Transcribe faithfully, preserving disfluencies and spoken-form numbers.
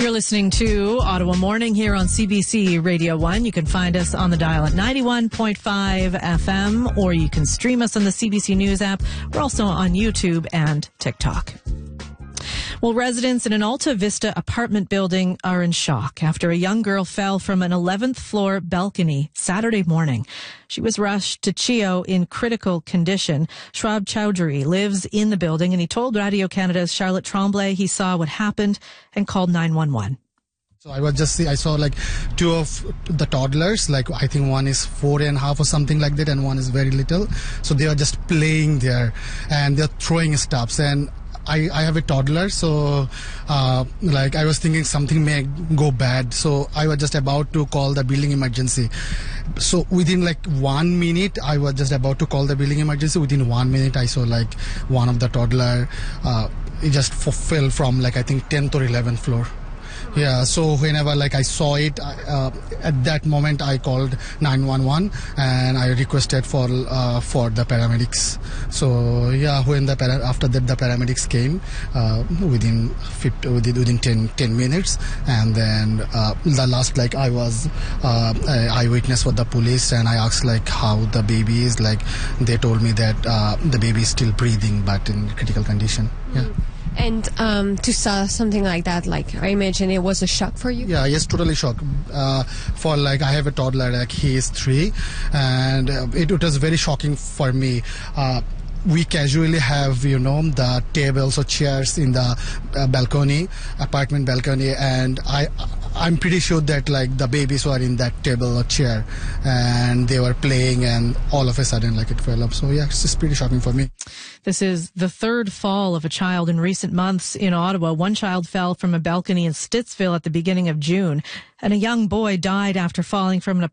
You're listening to Ottawa Morning here on C B C Radio one. You can find us on the dial at ninety-one point five F M, or you can stream us on the C B C News app. We're also on YouTube and TikTok. Well, residents in an Alta Vista apartment building are in shock after a young girl fell from an eleventh floor balcony Saturday morning. She was rushed to CHEO in critical condition. Shwab Chowdhury lives in the building, and he told Radio Canada's Charlotte Tremblay he saw what happened and called nine one one. So I was just, I saw like two of the toddlers, like I think one is four and a half or something like that, and one is very little. So they are just playing there and they're throwing stuffs. And I, I have a toddler, so uh, like I was thinking something may go bad. So I was just about to call the building emergency. So within like one minute, I was just about to call the building emergency. Within one minute, I saw like one of the toddler, uh, it just f- fell from like I think tenth or eleventh floor. Yeah, so whenever like I saw it, uh, at that moment I called nine one one and I requested for uh, for the paramedics. So yeah, when the para- after that the paramedics came uh, within fifty, within within ten, ten minutes, and then uh, the last like I was uh, eyewitness for the police, and I asked like how the baby is. Like they told me that uh, the baby is still breathing but in critical condition. Yeah. Mm. And um, to saw something like that, like I imagine it was a shock for you? Yeah, yes, totally shock. Uh, for like, I have a toddler, like he is three, and uh, it, it was very shocking for me. Uh, we casually have, you know, the tables or chairs in the uh, balcony, apartment balcony, and I, I'm pretty sure that like the babies were in that table or chair, and they were playing, and all of a sudden like it fell up. So yeah, it's just pretty shocking for me. This is the third fall of a child in recent months in Ottawa. One child fell from a balcony in Stittsville at the beginning of June, and a young boy died after falling from an